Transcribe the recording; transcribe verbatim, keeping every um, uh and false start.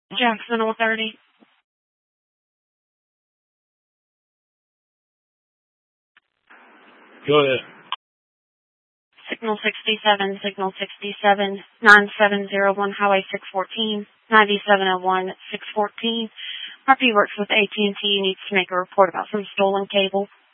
Jackson oh thirty. Go ahead. Signal sixty-seven, Signal sixty-seven, nine seven zero one, Highway six fourteen, ninety-seven oh one, six fourteen. R P works with A T and T. Needs to make a report about some stolen cable.